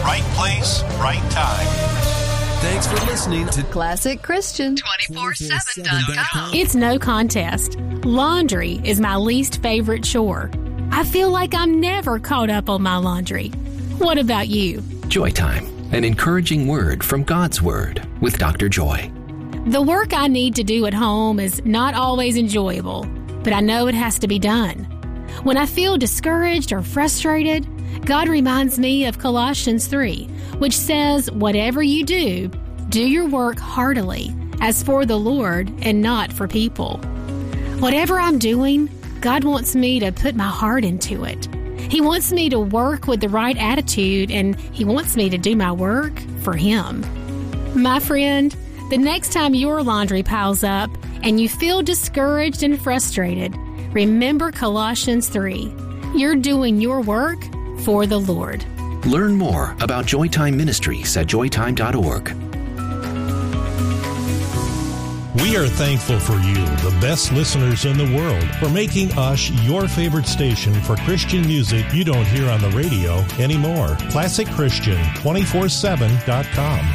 Right place, right time. Thanks for listening to Classic Christian 247.com. It's no contest. Laundry is my least favorite chore. I feel like I'm never caught up on my laundry. What about you? Joy Time, an encouraging word from God's Word with Dr. Joy. The work I need to do at home is not always enjoyable, but I know it has to be done. When I feel discouraged or frustrated, God reminds me of Colossians 3, which says, whatever you do, do your work heartily, as for the Lord and not for people. Whatever I'm doing, God wants me to put my heart into it. He wants me to work with the right attitude, and He wants me to do my work for Him. My friend, the next time your laundry piles up and you feel discouraged and frustrated, remember Colossians 3. You're doing your work for the Lord. Learn more about Joytime Ministries at joytime.org. We are thankful for you, the best listeners in the world, for making us your favorite station for Christian music you don't hear on the radio anymore. ClassicChristian247.com.